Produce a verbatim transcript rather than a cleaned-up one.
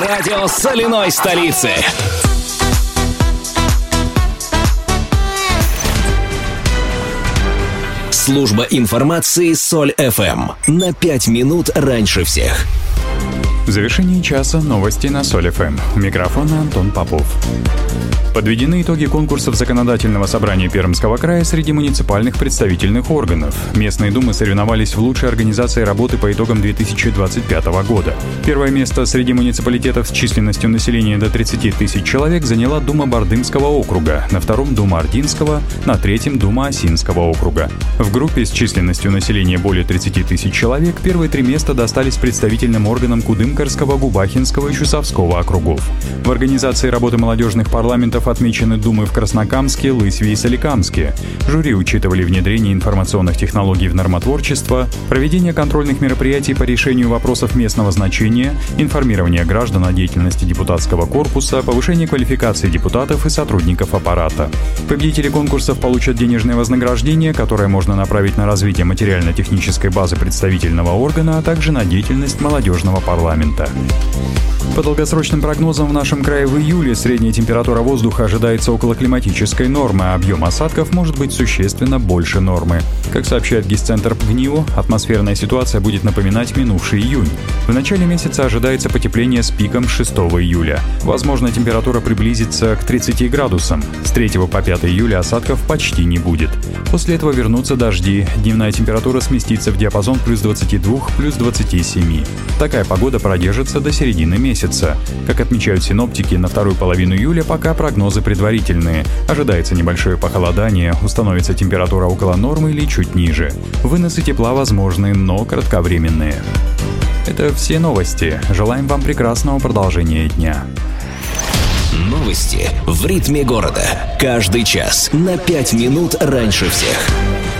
Радио соляной столицы. Служба информации Соль эф эм. На пять минут раньше всех. В завершении часа новости на Соль эф эм. У микрофона Антон Попов. Подведены итоги конкурсов Законодательного собрания Пермского края среди муниципальных представительных органов. Местные думы соревновались в лучшей организации работы по итогам две тысячи двадцать пятого года. Первое место среди муниципалитетов с численностью населения до тридцати тысяч человек заняла Дума Бардымского округа, на втором Дума Ординского, на третьем Дума Осинского округа. В группе с численностью населения более тридцати тысяч человек первые три места достались представительным органам Кудымкарского, Губахинского и Чусовского округов. В организации работы молодежных парламентов отмечены думы в Краснокамске, Лысьве и Соликамске. Жюри учитывали внедрение информационных технологий в нормотворчество, проведение контрольных мероприятий по решению вопросов местного значения, информирование граждан о деятельности депутатского корпуса, повышение квалификации депутатов и сотрудников аппарата. Победители конкурсов получат денежное вознаграждение, которое можно направить на развитие материально-технической базы представительного органа, а также на деятельность молодежного парламента. По долгосрочным прогнозам в нашем крае в июле средняя температура воздуха ожидается около климатической нормы, а объем осадков может быть существенно больше нормы. Как сообщает Гисцентр ПГНИУ, атмосферная ситуация будет напоминать минувший июнь. В начале месяца ожидается потепление с пиком шестого июля. Возможно, температура приблизится к тридцати градусам. С третьего по пятое июля осадков почти не будет. После этого вернутся дожди. Дневная температура сместится в диапазон плюс двадцати двух — плюс двадцати семи. Такая погода продержится до середины месяца. Как отмечают синоптики, на вторую половину июля пока прогнозы предварительные. Ожидается небольшое похолодание, установится температура около нормы или чуть ниже. Выносы тепла возможны, но кратковременные. Это все новости. Желаем вам прекрасного продолжения дня. Новости в ритме города. Каждый час на пять минут раньше всех.